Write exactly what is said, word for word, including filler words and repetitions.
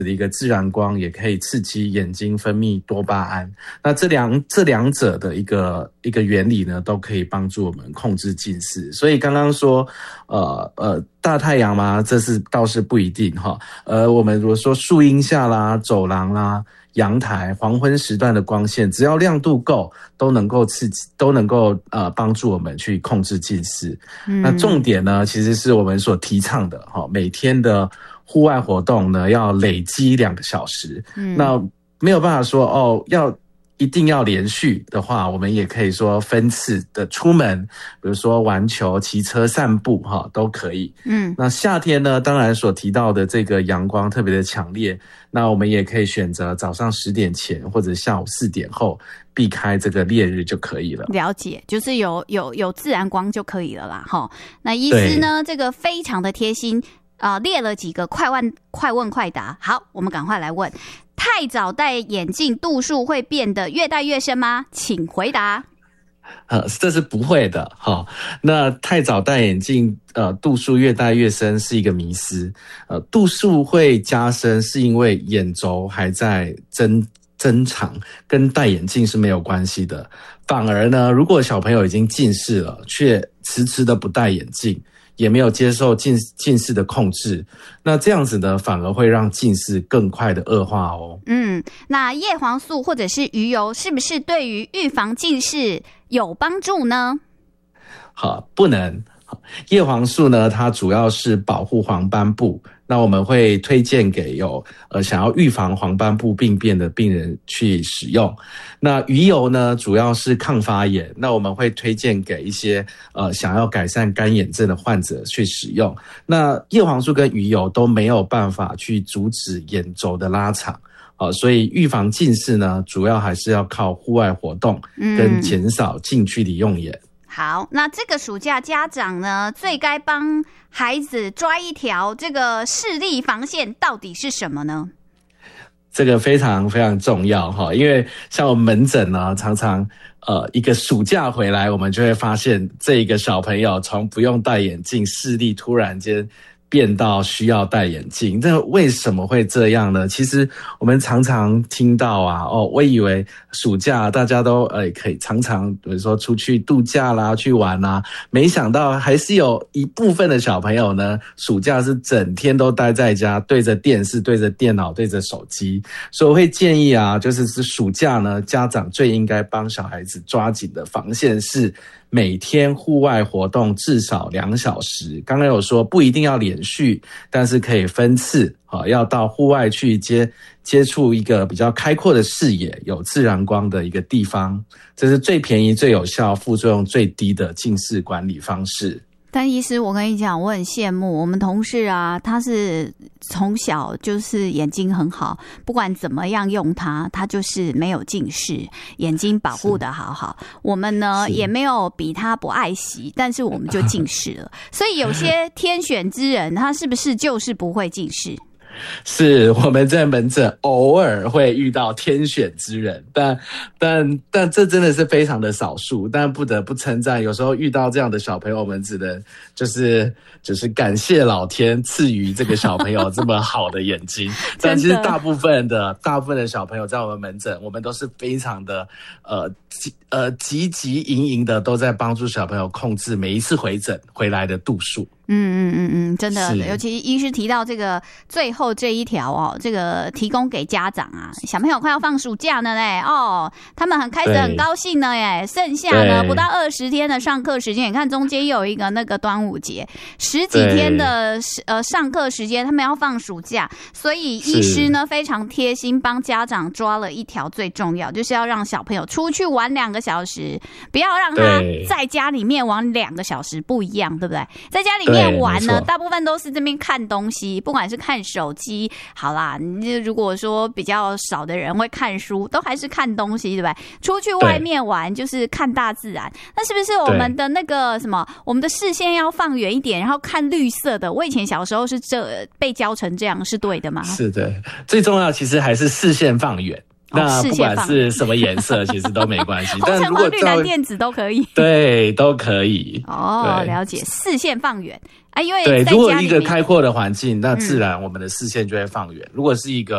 的一个自然光也可以刺激眼睛分泌多巴胺，那这两这两者的一个一个原理呢，都可以帮助我们控制近视。所以刚刚说，呃呃，大太阳吗？这是倒是不一定哈。呃，我们如果说树荫下啦、走廊啦、阳台、黄昏时段的光线，只要亮度够，都能够刺激，都能够呃帮助我们去控制近视。嗯、那重点呢，其实是我们所提倡的哈，每天的户外活动呢，要累积两个小时。嗯，那没有办法说哦，要一定要连续的话，我们也可以说分次的出门，比如说玩球、骑车、散步哈，都可以。嗯，那夏天呢，当然所提到的这个阳光特别的强烈，那我们也可以选择早上十点前或者下午四点后，避开这个烈日就可以了。 了解，就是有有有自然光就可以了啦齁。那医师呢，这个非常的贴心。呃，列了几个快问快问快答。好，我们赶快来问：太早戴眼镜度数会变得越戴越深吗？请回答。 呃，这是不会的哈、哦。那太早戴眼镜，呃，度数越戴越深是一个迷思。呃，度数会加深是因为眼轴还在增增长，跟戴眼镜是没有关系的。反而呢，如果小朋友已经近视了，却迟迟的不戴眼镜，也没有接受近近视的控制，那这样子呢，反而会让近视更快的恶化哦。 嗯，那叶黄素或者是鱼油是不是对于预防近视有帮助呢？ 好，不能。叶黄素呢，它主要是保护黄斑部，那我们会推荐给有呃想要预防黄斑部病变的病人去使用。那鱼油呢，主要是抗发炎，那我们会推荐给一些呃想要改善干眼症的患者去使用。那叶黄素跟鱼油都没有办法去阻止眼轴的拉长。好，所以预防近视呢，主要还是要靠户外活动跟减少近距离用眼。嗯， 好，那这个暑假家长呢，最该帮孩子抓一条这个视力防线到底是什么呢？ 这个非常非常重要哈，因为像我们门诊呢，常常呃一个暑假回来，我们就会发现这一个小朋友从不用戴眼镜，视力突然间变到需要戴眼镜，那为什么会这样呢？其实我们常常听到啊，哦，我以为暑假大家都呃可以常常比如说出去度假啦、去玩啦，没想到还是有一部分的小朋友呢，暑假是整天都待在家，对着电视、对着电脑、对着手机。所以我会建议啊，就是是暑假呢，家长最应该帮小孩子抓紧的防线是每天户外活动至少两小时。刚刚有说不一定要连续，但是可以分次，好，要到户外去接接触一个比较开阔的视野，有自然光的一个地方，这是最便宜、最有效、副作用最低的近视管理方式。 但医师，我跟你讲，我很羡慕我们同事啊，他是从小就是眼睛很好，不管怎么样用它，他就是没有近视，眼睛保护得好好。我们呢也没有比他不爱惜，但是我们就近视了。所以有些天选之人，他是不是就是不会近视？ 是我们在门诊偶尔会遇到天选之人，但但但这真的是非常的少数，但不得不称赞，有时候遇到这样的小朋友，我们只能就是就是感谢老天赐予这个小朋友这么好的眼睛。但其实大部分的大部分的小朋友在我们门诊，我们都是非常的呃呃积极营营的，都在帮助小朋友控制每一次回诊回来的度数。 嗯嗯嗯嗯，真的，尤其医师提到这个最后这一条哦，这个提供给家长啊，小朋友快要放暑假了嘞，哦，他们很开始很高兴了耶，剩下呢不到二十天的上课时间，你看中间有一个那个端午节，十几天的呃上课时间，他们要放暑假，所以医师呢非常贴心，帮家长抓了一条最重要，就是要让小朋友出去玩两个小时，不要让他在家里面玩两个小时，不一样，对不对？在家里面玩呢，大部分都是这边看东西，不管是看手机，好啦，你如果说比较少的人会看书，都还是看东西，对不对？出去外面玩就是看大自然，那是不是我们的那个什么，我们的视线要放远一点，然后看绿色的？我以前小时候是这被教成这样，是对的吗？ 是的，最重要其实还是视线放远。那不管是什么颜色，其实都没关系。 红橙黄绿蓝靛紫都可以。 对，都可以。 哦，了解，视线放远啊，因为对，如果一个开阔的环境，那自然我们的视线就会放远。嗯，如果是一个